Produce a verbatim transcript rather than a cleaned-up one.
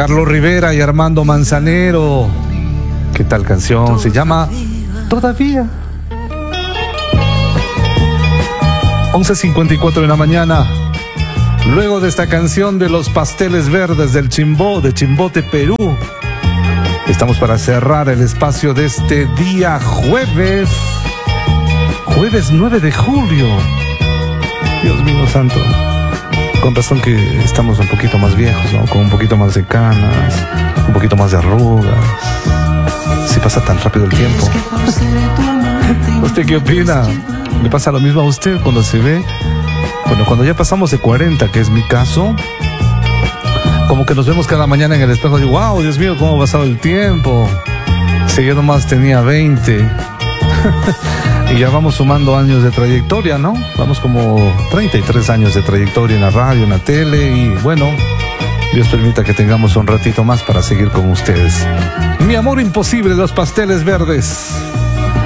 Carlos Rivera y Armando Manzanero. ¿Qué tal canción? Se llama Todavía. once cincuenta y cuatro de la mañana. Luego de esta canción de los Pasteles Verdes del Chimbó, de Chimbote, Perú, estamos para cerrar el espacio de este día jueves. Jueves nueve de julio. Dios mío santo. Con razón que estamos un poquito más viejos, ¿no? Con un poquito más de canas, un poquito más de arrugas. Si pasa tan rápido el tiempo. ¿Usted qué opina? ¿Le pasa lo mismo a usted cuando se ve? Bueno, cuando ya pasamos de cuarenta, que es mi caso, como que nos vemos cada mañana en el espejo y digo, wow, Dios mío, cómo ha pasado el tiempo. Si yo nomás tenía veinte. Y ya vamos sumando años de trayectoria, ¿no? Vamos como treinta y tres años de trayectoria en la radio, en la tele, y bueno, Dios permita que tengamos un ratito más para seguir con ustedes. Mi amor imposible, los Pasteles Verdes.